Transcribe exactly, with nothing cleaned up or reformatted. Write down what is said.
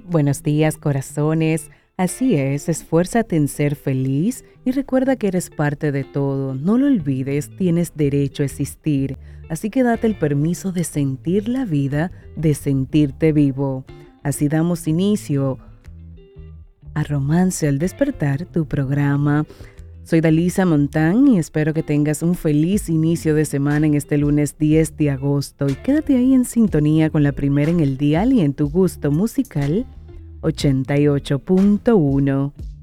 Buenos días, corazones. Así es, esfuérzate en ser feliz y recuerda que eres parte de todo. No lo olvides, tienes derecho a existir. Así que date el permiso de sentir la vida, de sentirte vivo. Así damos inicio a Romance al Despertar, tu programa. Soy Dalisa Montán y espero que tengas un feliz inicio de semana en este lunes diez de agosto. Y quédate ahí en sintonía con la primera en el dial y en tu gusto musical ochenta y ocho punto uno.